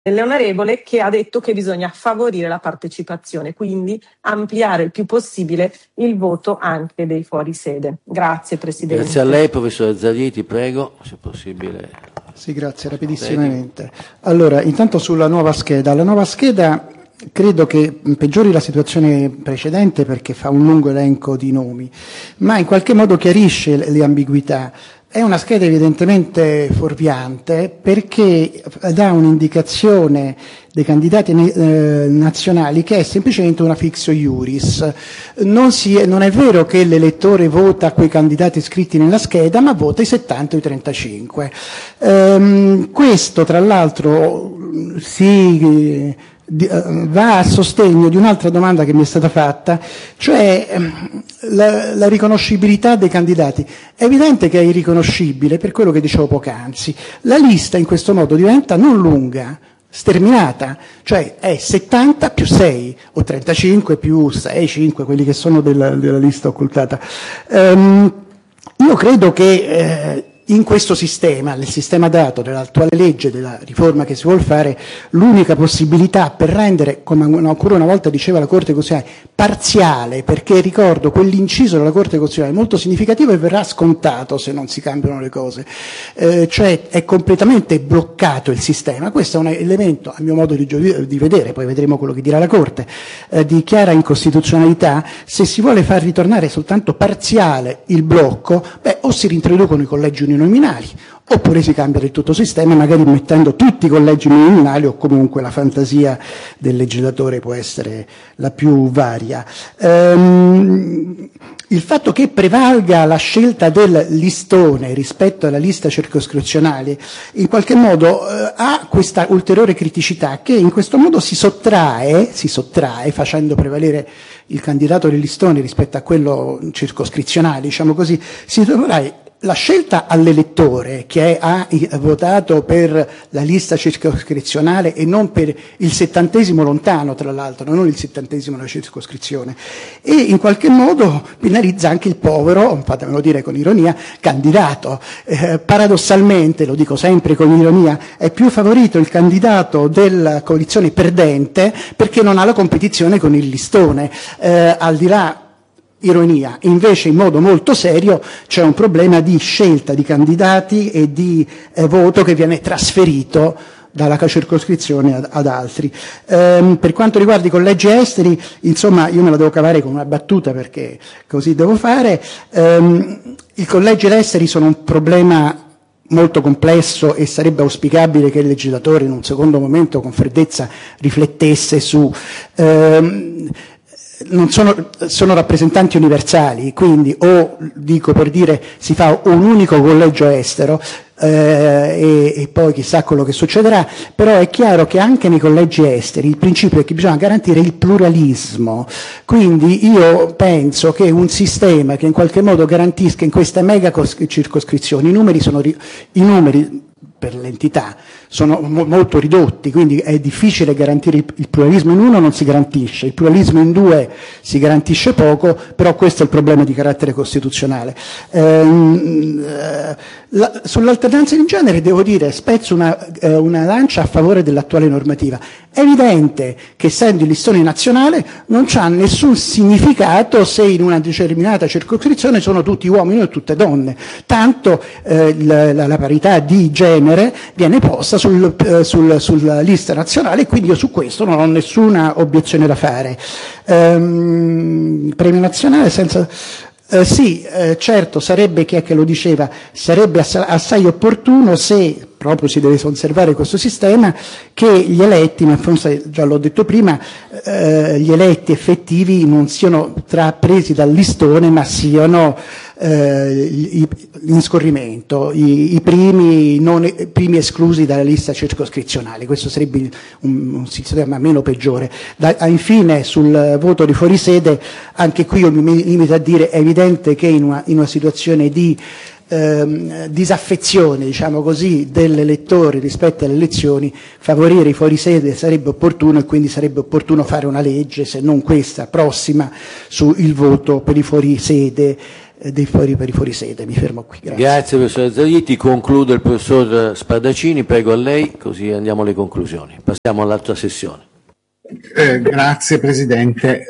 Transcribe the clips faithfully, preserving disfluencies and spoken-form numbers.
dell'onorevole che ha detto che bisogna favorire la partecipazione, quindi ampliare il più possibile il voto anche dei fuorisede. Grazie Presidente. Grazie a lei, professore Zariti, prego, se possibile. Sì, grazie, rapidissimamente. Allora, intanto sulla nuova scheda. La nuova scheda credo che peggiori la situazione precedente perché fa un lungo elenco di nomi, ma in qualche modo chiarisce le, le ambiguità. È una scheda evidentemente fuorviante perché dà un'indicazione dei candidati eh, nazionali che è semplicemente una fictio iuris. Non, si è, non è vero che l'elettore vota quei candidati iscritti nella scheda, ma vota i settanta o i trentacinque. Ehm, questo, tra l'altro, si va a sostegno di un'altra domanda che mi è stata fatta, cioè la, la riconoscibilità dei candidati. È evidente che è irriconoscibile per quello che dicevo poc'anzi. La lista in questo modo diventa non lunga, sterminata, cioè è settanta più sei o trentacinque più sei, cinque, quelli che sono della, della lista occultata. Um, io credo che eh, in questo sistema, nel sistema dato dell'attuale legge, della riforma che si vuol fare, l'unica possibilità per rendere, come ancora una volta diceva la Corte Costituzionale, parziale, perché ricordo quell'inciso della Corte Costituzionale molto significativo e verrà scontato se non si cambiano le cose, eh, cioè è completamente bloccato il sistema. Questo è un elemento, a mio modo di, di vedere, poi vedremo quello che dirà la Corte, eh, di chiara incostituzionalità. Se si vuole far ritornare soltanto parziale il blocco, beh, o si reintroducono i collegi uninominali, oppure si cambia del tutto sistema, magari mettendo tutti i collegi uninominali, o comunque la fantasia del legislatore può essere la più varia. Ehm, il fatto che prevalga la scelta del listone rispetto alla lista circoscrizionale in qualche modo eh, ha questa ulteriore criticità, che in questo modo si sottrae, si sottrae facendo prevalere il candidato del listone rispetto a quello circoscrizionale, diciamo così, si sottrae la scelta all'elettore che ha votato per la lista circoscrizionale e non per il settantesimo lontano, tra l'altro, non il settantesimo della circoscrizione, e in qualche modo penalizza anche il povero, fatemelo dire con ironia, candidato. Eh, paradossalmente, lo dico sempre con ironia, è più favorito il candidato della coalizione perdente perché non ha la competizione con il listone, eh, al di là ironia. Invece, in modo molto serio, c'è un problema di scelta di candidati e di eh, voto che viene trasferito dalla circoscrizione ad, ad altri. Ehm, per quanto riguarda i collegi esteri, insomma, io me la devo cavare con una battuta perché così devo fare. Ehm, I collegi esteri sono un problema molto complesso e sarebbe auspicabile che il legislatore in un secondo momento con freddezza riflettesse su ehm, non sono, sono rappresentanti universali, quindi o, dico per dire, si fa un unico collegio estero eh, e, e poi chissà quello che succederà, però è chiaro che anche nei collegi esteri il principio è che bisogna garantire il pluralismo, quindi io penso che un sistema che in qualche modo garantisca in queste mega circoscrizioni, i numeri sono i numeri per l'entità sono mo- molto ridotti, quindi è difficile garantire il, il pluralismo in uno, non si garantisce, il pluralismo in due si garantisce poco, però questo è il problema di carattere costituzionale. Ehm, eh, la, sull'alternanza di genere devo dire, spezzo una, eh, una lancia a favore dell'attuale normativa. È evidente che essendo il listone nazionale non c'ha nessun significato se in una determinata circoscrizione sono tutti uomini o tutte donne, tanto eh, la, la, la parità di genere viene posta sul, eh, sul, sulla lista nazionale, e quindi io su questo non ho nessuna obiezione da fare. Ehm, premio nazionale senza... Eh, sì, eh, certo, sarebbe, chi è che lo diceva, sarebbe assai, assai opportuno se proprio si deve conservare questo sistema, che gli eletti, ma forse già l'ho detto prima, eh, gli eletti effettivi non siano tra, presi dal listone, ma siano eh, in scorrimento, i, i primi, non, i primi esclusi dalla lista circoscrizionale. Questo sarebbe un, un sistema meno peggiore. Da, infine, sul voto di fuorisede, anche qui io mi limito a dire, è evidente che in una, in una situazione di Ehm, disaffezione, diciamo così, dell'elettore rispetto alle elezioni, favorire i fuorisede sarebbe opportuno, e quindi sarebbe opportuno fare una legge, se non questa, prossima, sul voto per i fuorisede eh, dei fuori per i fuorisede. Mi fermo qui. Grazie. Grazie professor Zaglietti. Conclude il professor Spardacini, prego a lei, così andiamo alle conclusioni. Passiamo all'altra sessione. Eh, grazie Presidente.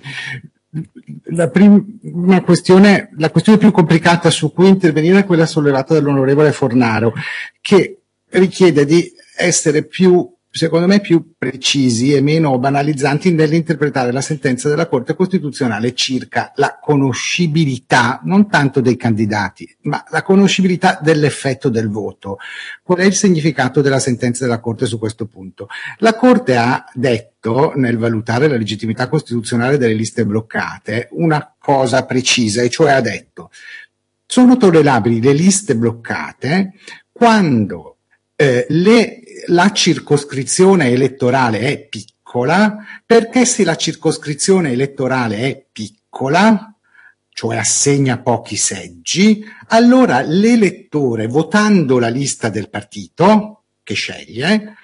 La prima questione, la questione più complicata su cui intervenire è quella sollevata dall'onorevole Fornaro, che richiede di essere più, secondo me, più precisi e meno banalizzanti nell'interpretare la sentenza della Corte Costituzionale circa la conoscibilità, non tanto dei candidati, ma la conoscibilità dell'effetto del voto. Qual è il significato della sentenza della Corte su questo punto? La Corte ha detto, nel valutare la legittimità costituzionale delle liste bloccate, una cosa precisa, e cioè ha detto: sono tollerabili le liste bloccate quando eh, le, la circoscrizione elettorale è piccola, perché se la circoscrizione elettorale è piccola, cioè assegna pochi seggi, allora l'elettore, votando la lista del partito che sceglie,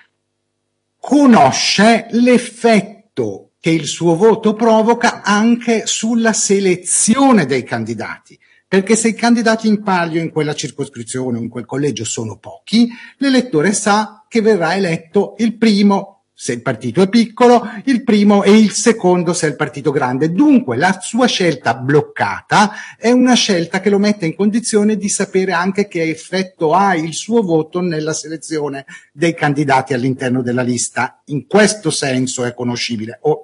conosce l'effetto che il suo voto provoca anche sulla selezione dei candidati. Perché se i candidati in palio in quella circoscrizione o in quel collegio sono pochi, l'elettore sa che verrà eletto il primo se il partito è piccolo, il primo e il secondo se è il partito grande. Dunque la sua scelta bloccata è una scelta che lo mette in condizione di sapere anche che effetto ha il suo voto nella selezione dei candidati all'interno della lista. In questo senso è conoscibile. Oh.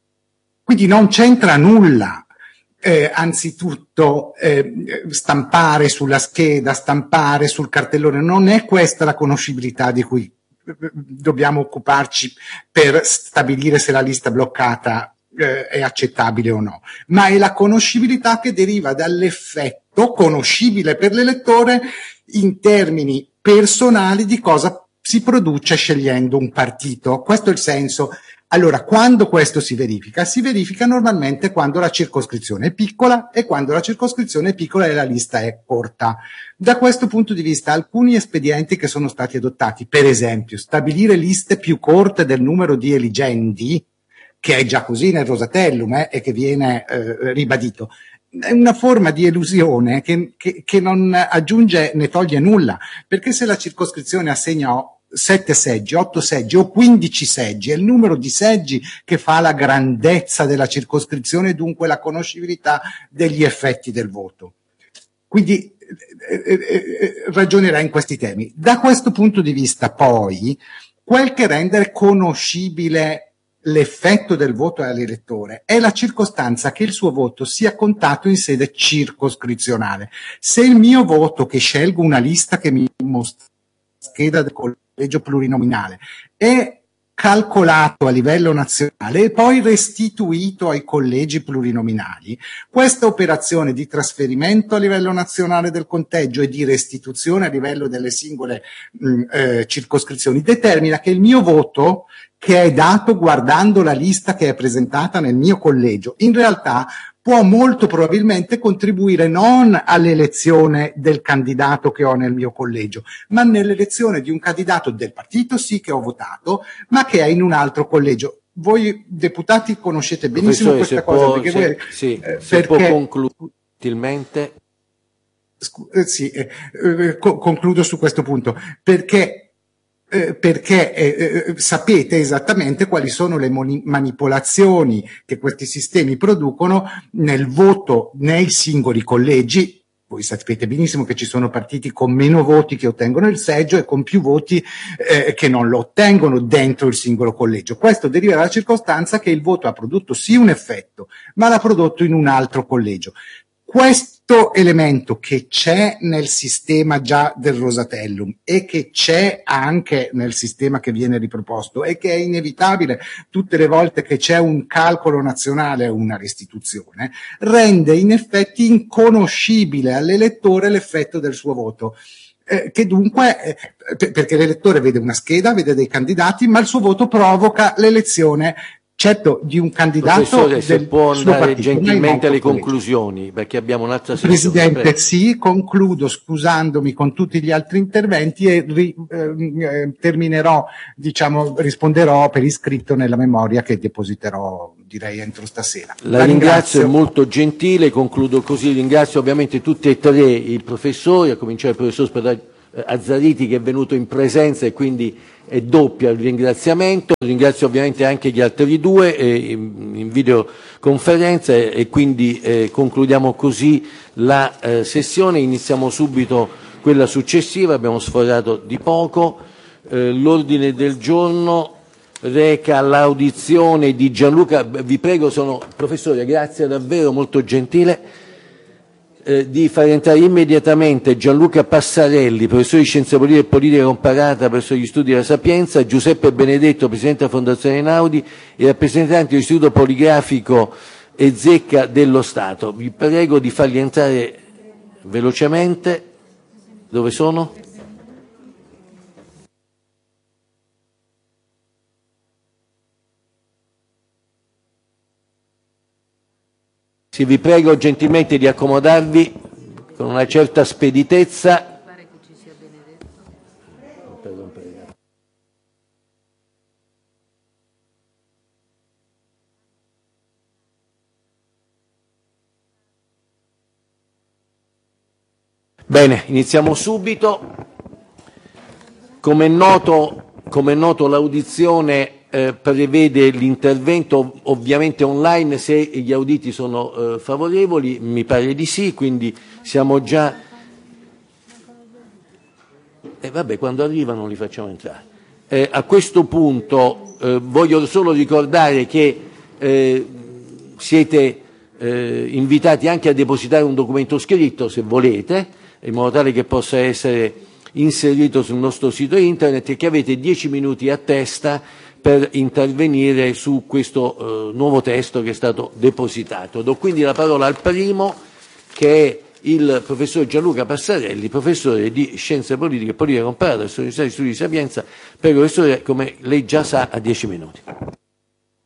Quindi non c'entra nulla. Eh, anzitutto eh, stampare sulla scheda, stampare sul cartellone, non è questa la conoscibilità di cui dobbiamo occuparci per stabilire se la lista bloccata eh, è accettabile o no, ma è la conoscibilità che deriva dall'effetto conoscibile per l'elettore in termini personali di cosa si produce scegliendo un partito. Questo è il senso. Allora, quando questo si verifica? Si verifica normalmente quando la circoscrizione è piccola e quando la circoscrizione è piccola e la lista è corta. Da questo punto di vista, alcuni espedienti che sono stati adottati, per esempio, stabilire liste più corte del numero di eligendi, che è già così nel Rosatellum eh, e che viene eh, ribadito, è una forma di elusione che, che, che non aggiunge né toglie nulla, perché se la circoscrizione assegna sette seggi, otto seggi o quindici seggi, è il numero di seggi che fa la grandezza della circoscrizione e dunque la conoscibilità degli effetti del voto. Quindi eh, eh, ragionerà in questi temi. Da questo punto di vista poi, quel che rende conoscibile l'effetto del voto all'elettore è la circostanza che il suo voto sia contato in sede circoscrizionale. Se il mio voto, che scelgo una lista che mi mostra scheda del collegio plurinominale, è calcolato a livello nazionale e poi restituito ai collegi plurinominali, questa operazione di trasferimento a livello nazionale del conteggio e di restituzione a livello delle singole mh, eh, circoscrizioni determina che il mio voto, che è dato guardando la lista che è presentata nel mio collegio, in realtà può molto probabilmente contribuire non all'elezione del candidato che ho nel mio collegio, ma nell'elezione di un candidato del partito sì che ho votato, ma che è in un altro collegio. Voi deputati conoscete benissimo questa cosa, può, perché se, voi, sì, eh, se perché, può concludere utilmente. Scu- eh, sì, eh, eh, co- concludo su questo punto, perché Eh, perché eh, eh, sapete esattamente quali sono le moni- manipolazioni che questi sistemi producono nel voto nei singoli collegi. Voi sapete benissimo che ci sono partiti con meno voti che ottengono il seggio e con più voti eh, che non lo ottengono dentro il singolo collegio. Questo deriva dalla circostanza che il voto ha prodotto sì un effetto, ma l'ha prodotto in un altro collegio. Questo elemento che c'è nel sistema già del Rosatellum e che c'è anche nel sistema che viene riproposto e che è inevitabile tutte le volte che c'è un calcolo nazionale o una restituzione, rende in effetti inconoscibile all'elettore l'effetto del suo voto. Eh, che dunque, eh, perché l'elettore vede una scheda, vede dei candidati, ma il suo voto provoca l'elezione certo di un candidato. Professore, se del può suo andare partito, gentilmente alle collegio. conclusioni, perché abbiamo un'altra sessione. Presidente, Prego. sì, concludo scusandomi con tutti gli altri interventi e ri, eh, terminerò, diciamo, risponderò per iscritto nella memoria che depositerò, direi, entro stasera. La, La ringrazio, ringrazio, è molto gentile, concludo così, ringrazio ovviamente tutti e tre i professori, a cominciare dal professor Spadacini, Azzariti, che è venuto in presenza e quindi è doppio il ringraziamento. Ringrazio ovviamente anche gli altri due eh, in, in videoconferenza e, e quindi eh, concludiamo così la eh, sessione. Iniziamo subito quella successiva, abbiamo sforato di poco. Eh, l'ordine del giorno reca l'audizione di Gianluca, vi prego, sono professore, grazie davvero, molto gentile, di far entrare immediatamente Gianluca Passarelli, professore di Scienze Politiche e Politica Comparata presso gli Studi della Sapienza, Giuseppe Benedetto, presidente della Fondazione Einaudi e rappresentante dell'Istituto Poligrafico e Zecca dello Stato. Vi prego di farli entrare velocemente. Dove sono? Sì, vi prego gentilmente di accomodarvi con una certa speditezza. Bene, iniziamo subito. Come è noto, come è noto l'audizione Eh, prevede l'intervento ovviamente online se gli auditi sono eh, favorevoli, mi pare di sì, quindi siamo già. E eh, vabbè, quando arrivano li facciamo entrare. Eh, a questo punto eh, voglio solo ricordare che eh, siete eh, invitati anche a depositare un documento scritto se volete, in modo tale che possa essere inserito sul nostro sito internet e che avete dieci minuti a testa per intervenire su questo eh, nuovo testo che è stato depositato. Do quindi la parola al primo, che è il professor Gianluca Passarelli, professore di Scienze Politiche e Politica Comparata all'Università di Studi di Sapienza. Prego, professore, come lei già sa, a dieci minuti.